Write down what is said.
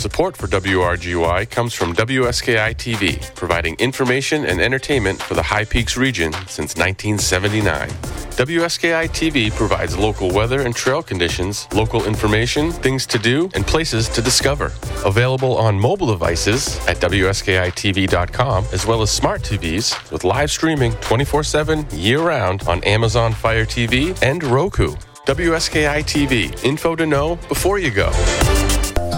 Support for WRGY comes from WSKI TV, providing information and entertainment for the High Peaks region since 1979. WSKI TV provides local weather and trail conditions, local information, things to do, and places to discover. Available on mobile devices at WSKITV.com, as well as smart TVs with live streaming 24/7 year-round on Amazon Fire TV and Roku. WSKI TV. Info to know before you go.